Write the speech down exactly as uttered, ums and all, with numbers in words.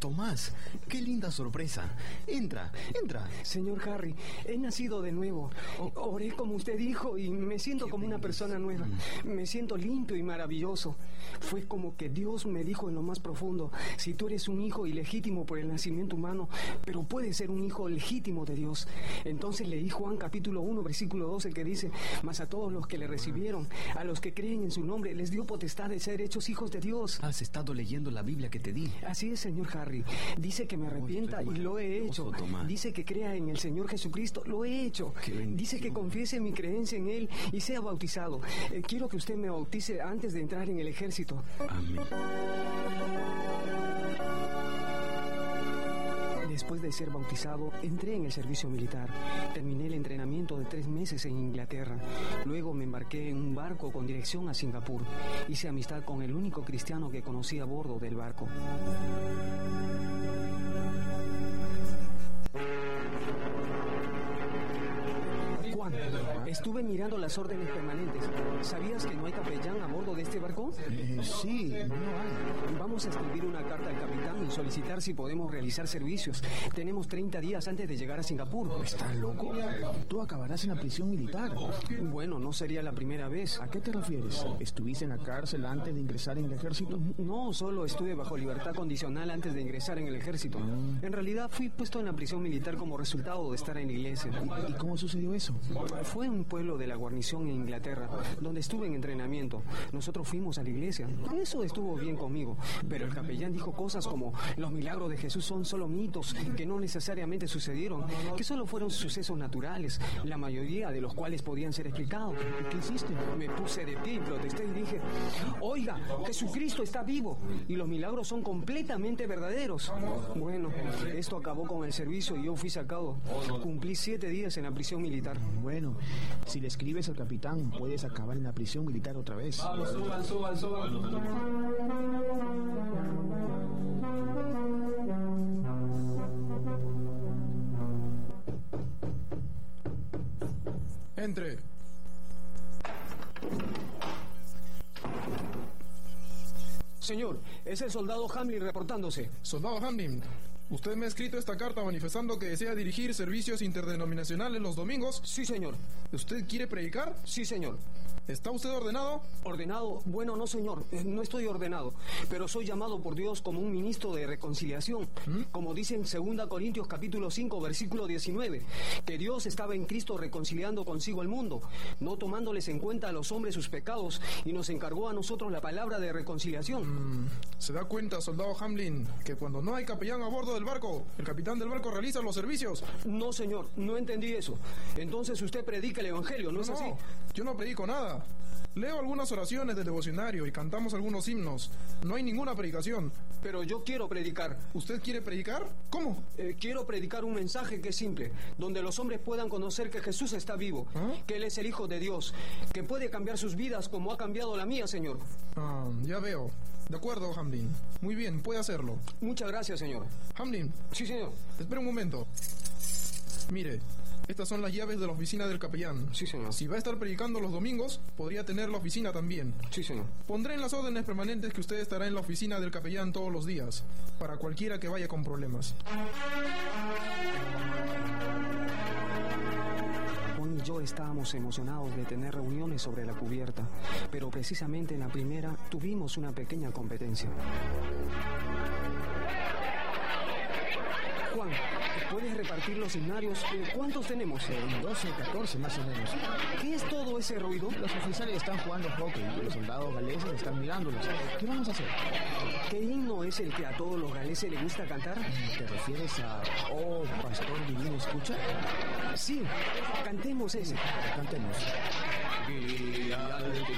Tomás, qué linda sorpresa. Entra, entra. Señor Harry, he nacido de nuevo. Oré como usted dijo y me siento como una persona nueva. Me siento limpio y maravilloso. Fue como que Dios me dijo en lo más profundo: si tú eres un hijo ilegítimo por el nacimiento humano, pero puedes ser un hijo legítimo de Dios. Entonces leí Juan capítulo uno, versículo doce, que dice: mas a todos los que le recibieron, a los que creen en su nombre, les dio potestad de ser hechos hijos de Dios. Has estado leyendo la Biblia que te di. Así es, señor Harry. Dice que me arrepienta y lo he hecho. Dice que crea en el Señor Jesucristo. Lo he hecho. Dice que confiese mi creencia en Él y sea bautizado. Eh, quiero que usted me bautice antes de entrar en el ejército. Amén. Después de ser bautizado, entré en el servicio militar. Terminé el entrenamiento de tres meses en Inglaterra. Luego me embarqué en un barco con dirección a Singapur. Hice amistad con el único cristiano que conocí a bordo del barco. Juan, estuve mirando las órdenes permanentes. ¿Sabías que no hay capellán a bordo de este barco? Eh, sí, no hay. Vamos a escribir una carta al capitán y solicitar si podemos realizar servicios. Tenemos treinta días antes de llegar a Singapur. ¿Estás loco? Tú acabarás en la prisión militar. Bueno, no sería la primera vez. ¿A qué te refieres? ¿Estuviste en la cárcel antes de ingresar en el ejército? No, solo estuve bajo libertad condicional antes de ingresar en el ejército. En realidad fui puesto en la prisión militar como resultado de estar en la iglesia. ¿Y cómo sucedió eso? Fue un pueblo de la guarnición en Inglaterra, donde estuve en entrenamiento. Nosotros fuimos a la iglesia. Eso estuvo bien conmigo. Pero el capellán dijo cosas como: los milagros de Jesús son solo mitos, que no necesariamente sucedieron, que solo fueron sucesos naturales, la mayoría de los cuales podían ser explicados. ¿Y qué hiciste? Me puse de pie y protesté y dije: oiga, Jesucristo está vivo y los milagros son completamente verdaderos. Bueno, esto acabó con el servicio y yo fui sacado. Cumplí siete días en la prisión militar. Bueno, si le escribes al capitán, puedes acabar en la prisión militar otra vez. Vamos, suban, suban, suban. Entre. Señor, es el soldado Hamlin reportándose. Soldado Hamlin, usted me ha escrito esta carta manifestando que desea dirigir servicios interdenominacionales los domingos. Sí, señor. ¿Usted quiere predicar? Sí, señor. ¿Está usted ordenado? ¿Ordenado? Bueno, no, señor. No estoy ordenado. Pero soy llamado por Dios como un ministro de reconciliación. ¿Mm? Como dice en segunda Corintios capítulo cinco, versículo diecinueve, que Dios estaba en Cristo reconciliando consigo el mundo, no tomándoles en cuenta a los hombres sus pecados, y nos encargó a nosotros la palabra de reconciliación. Mm, ¿Se da cuenta, soldado Hamlin, que cuando no hay capellán a bordo del barco, el capitán del barco realiza los servicios? No, señor. No entendí eso. Entonces usted predica el evangelio, ¿no, no es así? No, yo no predico nada. Leo algunas oraciones del devocionario y cantamos algunos himnos. No hay ninguna predicación. Pero yo quiero predicar. ¿Usted quiere predicar? ¿Cómo? Eh, quiero predicar un mensaje que es simple, donde los hombres puedan conocer que Jesús está vivo, ¿ah? Que Él es el Hijo de Dios, que puede cambiar sus vidas como ha cambiado la mía, señor. Ah, ya veo. De acuerdo, Hamlin. Muy bien, puede hacerlo. Muchas gracias, señor. Hamlin. Sí, señor. Espera un momento. Mire, estas son las llaves de la oficina del capellán. Sí, señor. Si va a estar predicando los domingos, podría tener la oficina también. Sí, señor. Pondré en las órdenes permanentes que usted estará en la oficina del capellán todos los días, para cualquiera que vaya con problemas. Juan y yo estábamos emocionados de tener reuniones sobre la cubierta, pero precisamente en la primera tuvimos una pequeña competencia. Juan, ¿puedes repartir los himnarios? ¿Cuántos tenemos? Eh, doce, catorce más o menos. ¿Qué es todo ese ruido? Los oficiales están jugando hockey y los soldados galeses están mirándolos. ¿Qué vamos a hacer? ¿Qué himno es el que a todos los galeses les gusta cantar? ¿Te refieres a Oh, Pastor Divino, escucha? Sí, cantemos ese. Cantemos.